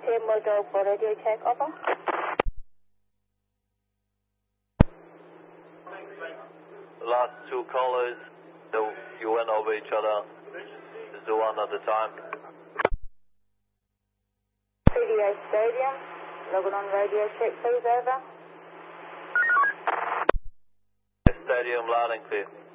Team Mojo for radio check, over. The last two callers, you went over each other. This is one at a time. CDA Stadium, logging on radio check, please, over. Stadium loud and clear.